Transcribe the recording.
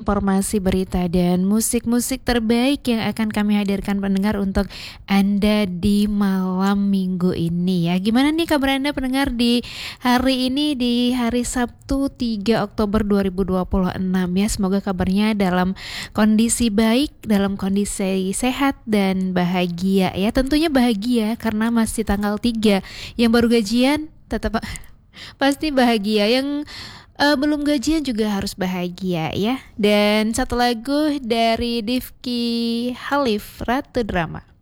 informasi berita dan musik-musik terbaik yang akan kami hadirkan pendengar untuk Anda di malam minggu ini ya. Gimana nih kabar Anda pendengar di hari ini, di hari Sabtu 3 Oktober 2026 ya. Semoga kabarnya dalam kondisi baik, dalam kondisi sehat dan bahagia ya. Tentunya bahagia karena masih tanggal 3. Yang baru gajian tetap pasti bahagia. Yang belum gajian juga harus bahagia ya. Dan satu lagu dari Difki Halif, Ratu Drama.